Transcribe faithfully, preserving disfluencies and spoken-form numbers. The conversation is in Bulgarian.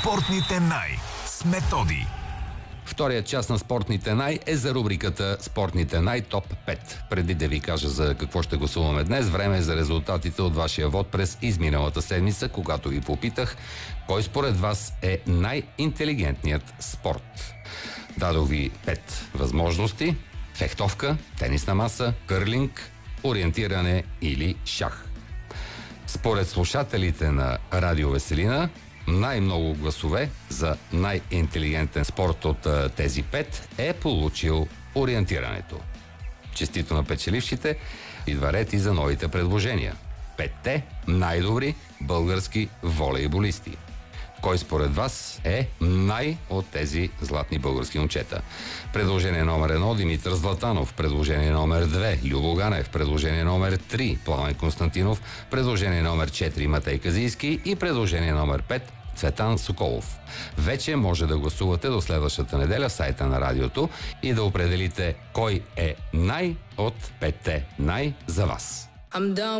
Спортните най с Методи. Вторият част на Спортните най е за рубриката Спортните най топ пет. Преди да ви кажа за какво ще гласуваме днес, време е за резултатите от вашия вод през изминалата седмица, когато ви попитах кой според вас е най-интелигентният спорт. Дадох ви пет възможности: фехтовка, тенисна маса, кърлинг, ориентиране или шах. Според слушателите на Радио Веселина, най-много гласове за най-интелигентен спорт от тези пет е получил ориентирането. Честито на печелившите, идва ред и за новите предложения. Петте най-добри български волейболисти. Кой според вас е най- от тези златни български момчета? Предложение номер едно Димитър Златанов, предложение номер две Любо Ганев, предложение номер три Пламен Константинов, предложение номер четири Матей Казийски и предложение номер пет Цветан Соколов. Вече може да гласувате до следващата неделя в сайта на радиото и да определите кой е най- от петте най- за вас.